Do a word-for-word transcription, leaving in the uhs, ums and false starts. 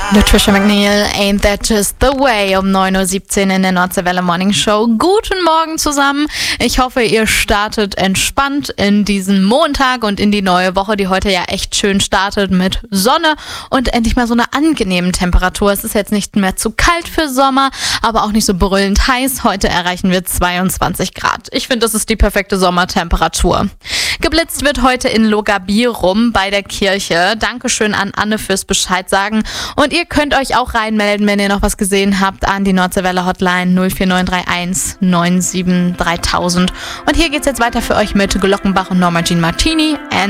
Patricia McNeil, Ain't That Just the Way, um neun Uhr siebzehn in der Nordseewelle Morning Show. Guten Morgen zusammen. Ich hoffe, ihr startet entspannt in diesen Montag und in die neue Woche, die heute ja echt schön startet mit Sonne und endlich mal so einer angenehmen Temperatur. Es ist jetzt nicht mehr zu kalt für Sommer, aber auch nicht so brüllend heiß. Heute erreichen wir zweiundzwanzig Grad. Ich finde, das ist die perfekte Sommertemperatur. Geblitzt wird heute in Logabirum bei der Kirche. Dankeschön an Anne fürs Bescheid sagen. Und ihr könnt euch auch reinmelden, wenn ihr noch was gesehen habt, an die Nordseewelle Hotline null vier neun drei eins neun sieben drei tausend. Und hier geht's jetzt weiter für euch mit Glockenbach und Norma Jean Martini.